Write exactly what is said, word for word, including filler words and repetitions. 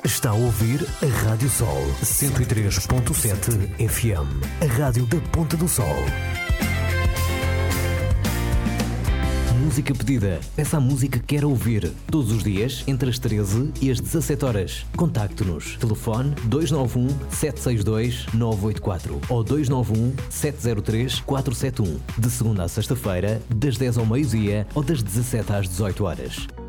Está a ouvir a Rádio Sol cento e três ponto sete F M, a rádio da Ponta do Sol. Música pedida. Peça a música que quer ouvir. Todos os dias, entre as treze e as dezassete horas. Contacte-nos. Telefone dois nove um, sete seis dois, nove oito quatro ou dois nove um, sete zero três, quatro sete um. De segunda a sexta-feira, das dez ao meio-dia ou das dezassete às dezoito horas.